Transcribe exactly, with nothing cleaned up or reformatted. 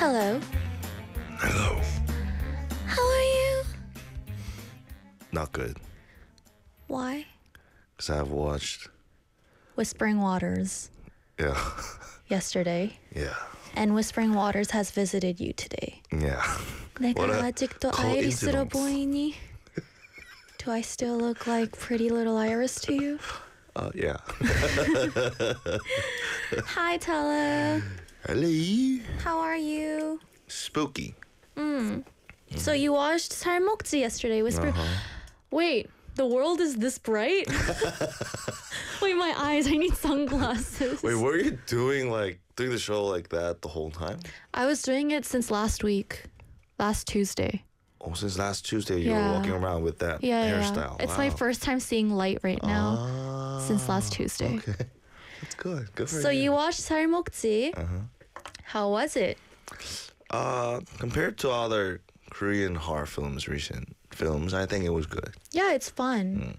Hello. Hello. How are you? Not good. Why? Because I've watched. Whispering Waters Yeah. yesterday. yeah. And Whispering Waters has visited you today. Yeah. 내가 What a 아직도 아이리스로 coincidence. 보이니? Do I still look like pretty little Iris to you? Uh, yeah. Hi, Tala. Hello. How are you? Spooky. Mm. So you watched 살목지 yesterday. Whisper. Uh-huh. Wait, the world is this bright? Wait, my eyes. I need sunglasses. Wait, were you doing like doing the show like that the whole time? I was doing it since last week, last Tuesday. Oh, since last Tuesday you Yeah. were walking around with that Yeah, yeah. hairstyle. It's wow. my first time seeing light right now Ah, since last Tuesday. Okay, that's good. Good for So you. you watched 살목지. Uh-huh. How was it? Uh, compared to other Korean horror films, recent films, I think it was good. Yeah, it's fun. Mm.